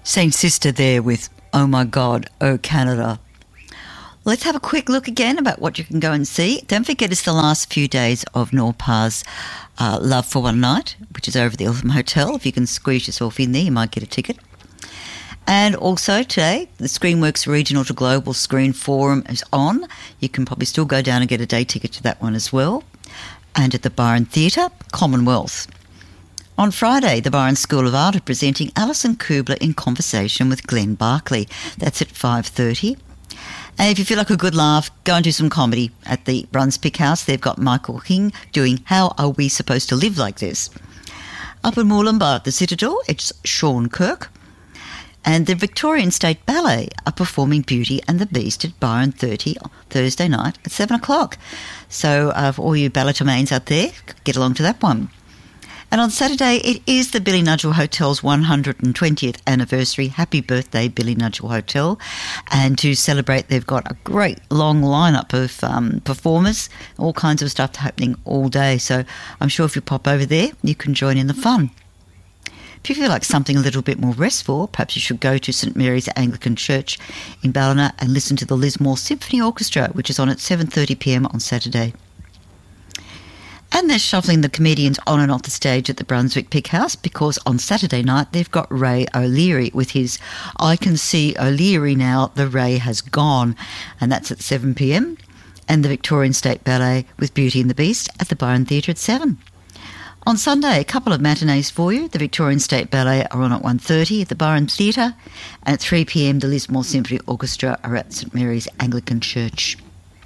Saint Sister there with Oh My God, Oh Canada. Let's have a quick look again about what you can go and see. Don't forget it's the last few days of Norpa's Love for One Night, which is over at the Eltham Hotel. If you can squeeze yourself in there, you might get a ticket. And also today, the Screenworks Regional to Global Screen Forum is on. You can probably still go down and get a day ticket to that one as well. And at the Byron Theatre, Commonwealth. On Friday, the Byron School of Art are presenting Alison Kubler in conversation with Glenn Barclay. That's at 5:30. And if you feel like a good laugh, go and do some comedy at the Brunswick House. They've got Michael King doing How Are We Supposed to Live Like This? Up in Moolumbar at the Citadel, it's Sean Kirk. And the Victorian State Ballet are performing Beauty and the Beast at Byron 30 Thursday night at 7 o'clock. So for all you balletomanes out there, get along to that one. And on Saturday, it is the Billy Nudgell Hotel's 120th anniversary. Happy birthday, Billy Nudgell Hotel. And to celebrate, they've got a great long lineup of performers, all kinds of stuff happening all day. So I'm sure if you pop over there, you can join in the fun. If you feel like something a little bit more restful, perhaps you should go to St Mary's Anglican Church in Ballina and listen to the Lismore Symphony Orchestra, which is on at 7:30pm on Saturday. And they're shuffling the comedians on and off the stage at the Brunswick Pig House because on Saturday night they've got Ray O'Leary with his I Can See O'Leary Now, The Ray Has Gone, and that's at 7pm. And the Victorian State Ballet with Beauty and the Beast at the Byron Theatre at 7. On Sunday, a couple of matinees for you. The Victorian State Ballet are on at 1:30 at the Byron Theatre, and at 3pm the Lismore Symphony Orchestra are at St Mary's Anglican Church.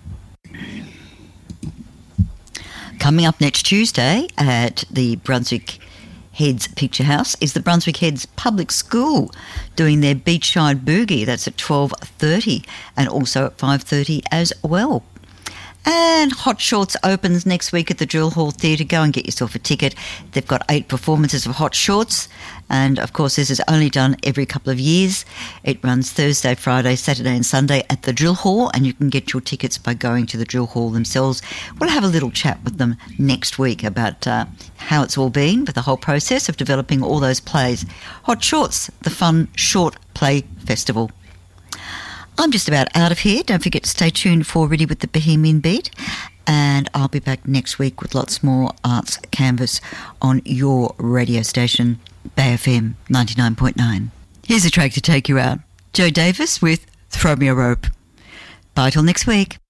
Coming up next Tuesday at the Brunswick Heads Picture House is the Brunswick Heads Public School doing their Beachside Boogie. That's at 12:30 and also at 5:30 as well. And Hot Shorts opens next week at the Drill Hall Theatre. Go and get yourself a ticket. They've got 8 performances of Hot Shorts. And, of course, this is only done every couple of years. It runs Thursday, Friday, Saturday and Sunday at the Drill Hall. And you can get your tickets by going to the Drill Hall themselves. We'll have a little chat with them next week about how it's all been with the whole process of developing all those plays. Hot Shorts, the fun short play festival. I'm just about out of here. Don't forget to stay tuned for Ready with the Bohemian Beat. And I'll be back next week with lots more Arts Canvas on your radio station, Bay FM 99.9. Here's a track to take you out. Joe Davis with Throw Me a Rope. Bye till next week.